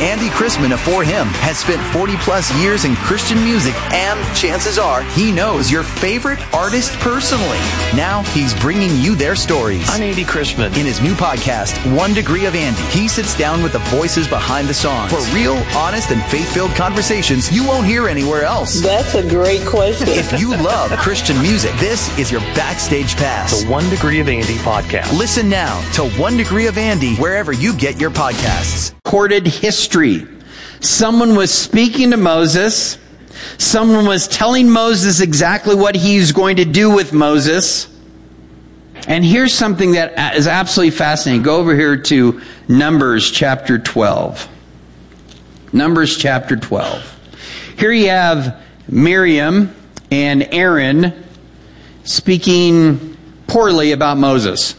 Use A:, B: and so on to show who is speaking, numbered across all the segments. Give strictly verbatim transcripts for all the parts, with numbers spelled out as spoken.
A: Andy Chrisman of For Him has spent forty plus years in Christian music, and chances are he knows your favorite artist personally. Now he's bringing you their stories.
B: I'm Andy Chrisman.
A: In his new podcast, One Degree of Andy, he sits down with the voices behind the songs for real, honest, and faith-filled conversations you won't hear anywhere else.
C: That's a great question.
A: If you love Christian music, this is your backstage pass.
B: The One Degree of Andy podcast.
A: Listen now to One Degree of Andy wherever you get your podcasts.
D: Recorded history. Someone was speaking to Moses. Someone was telling Moses exactly what he's going to do with Moses. And here's something that is absolutely fascinating. Go over here to Numbers chapter twelve. Numbers chapter twelve. Here you have Miriam and Aaron speaking poorly about Moses.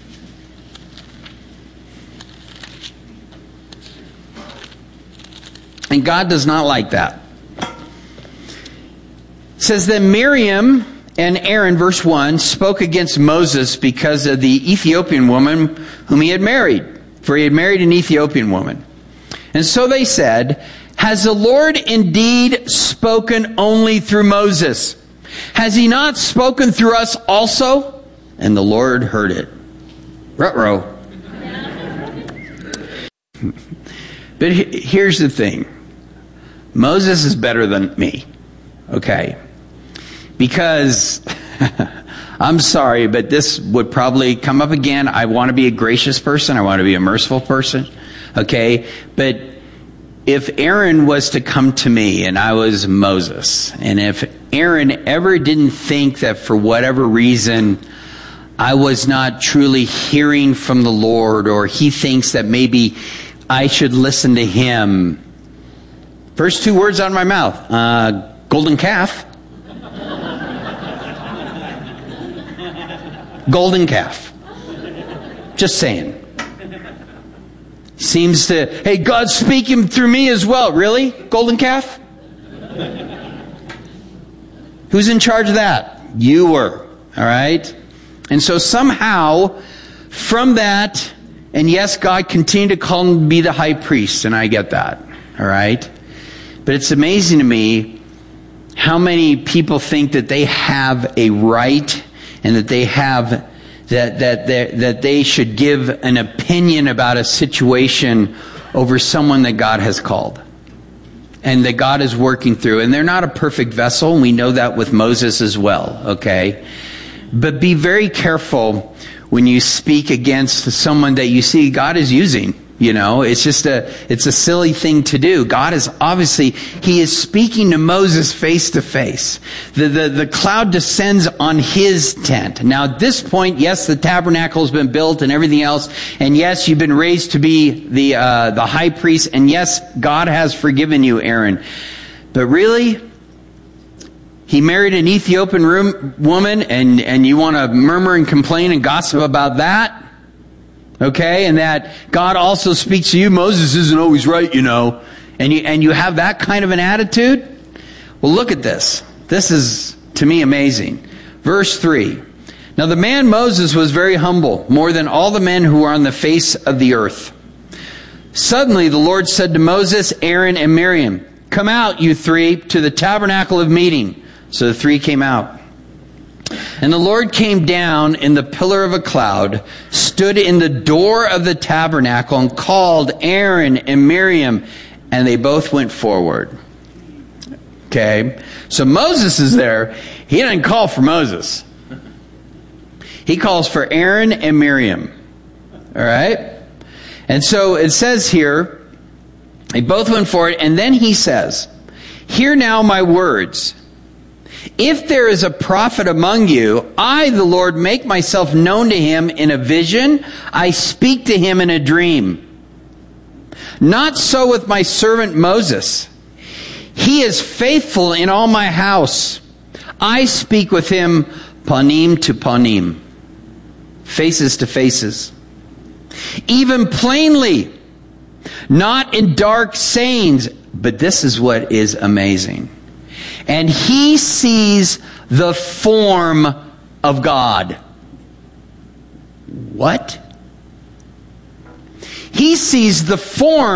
D: And God does not like that. It says that Miriam and Aaron, verse one, spoke against Moses because of the Ethiopian woman whom he had married. For he had married an Ethiopian woman. And so they said, has the Lord indeed spoken only through Moses? Has he not spoken through us also? And the Lord heard it. Ruh-roh. But here's the thing. Moses is better than me. Okay? Because, I'm sorry, but this would probably come up again. I want to be a gracious person. I want to be a merciful person. Okay? But if Aaron was to come to me and I was Moses, and if Aaron ever didn't think that for whatever reason I was not truly hearing from the Lord, or he thinks that maybe I should listen to him, first two words out of my mouth, uh, golden calf. Golden calf. Just saying. Seems to, hey, God's speaking through me as well. Really? Golden calf? Who's in charge of that? You were. All right? And so somehow, from that, and yes, God continued to call him to be the high priest, and I get that. All right? But it's amazing to me how many people think that they have a right and that they have that that that, that they should give an opinion about a situation over someone that God has called and that God is working through. And they're not a perfect vessel, and we know that with Moses as well, okay? But be very careful when you speak against someone that you see God is using. You know, it's just a, it's a silly thing to do. God is obviously, he is speaking to Moses face to face. The, the, the cloud descends on his tent. Now at this point, yes, the tabernacle has been built and everything else. And yes, you've been raised to be the, uh, the high priest. And yes, God has forgiven you, Aaron. But really, he married an Ethiopian room, woman, and, and you want to murmur and complain and gossip about that? Okay, and that God also speaks to you. Moses isn't always right, you know. And you and you have that kind of an attitude? Well, look at this. This is, to me, amazing. Verse three. Now the man Moses was very humble, more than all the men who are on the face of the earth. Suddenly the Lord said to Moses, Aaron, and Miriam, come out, you three, to the tabernacle of meeting. So the three came out. And the Lord came down in the pillar of a cloud, stood in the door of the tabernacle, and called Aaron and Miriam, and they both went forward. Okay, so Moses is there. He didn't call for Moses. He calls for Aaron and Miriam. All right? And so it says here, they both went forward, and then he says, hear now my words. If there is a prophet among you, I, the Lord, make myself known to him in a vision. I speak to him in a dream. Not so with my servant Moses. He is faithful in all my house. I speak with him panim to panim, faces to faces, even plainly, not in dark sayings. But this is what is amazing. And he sees the form of God. What? He sees the form